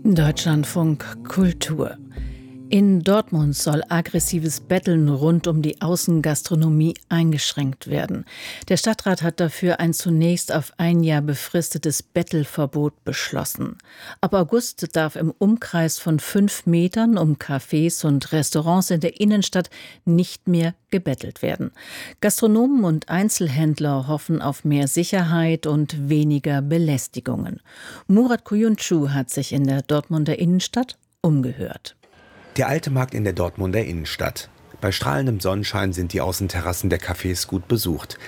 Deutschlandfunk Kultur. In Dortmund soll aggressives Betteln rund um die Außengastronomie eingeschränkt werden. Der Stadtrat hat dafür ein zunächst auf ein Jahr befristetes Bettelverbot beschlossen. Ab August darf im Umkreis von 5 Metern um Cafés und Restaurants in der Innenstadt nicht mehr gebettelt werden. Gastronomen und Einzelhändler hoffen auf mehr Sicherheit und weniger Belästigungen. Murat Kuyuncu hat sich in der Dortmunder Innenstadt umgehört. Der alte Markt in der Dortmunder Innenstadt. Bei strahlendem Sonnenschein sind die Außenterrassen der Cafés gut besucht.